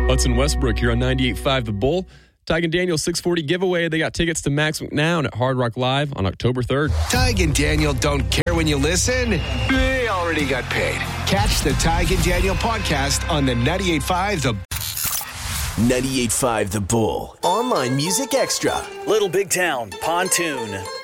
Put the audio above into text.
Hudson Westbrook here on 98.5 The Bull. Tig and Daniel 640 giveaway. They got tickets to Max McNown at Hard Rock Live on October 3rd. Tig and Daniel don't care when you listen. They already got paid. Catch the Tig and Daniel podcast on the 98.5 The 98.5 The Bull. Online Music Extra. Little Big Town, Pontoon.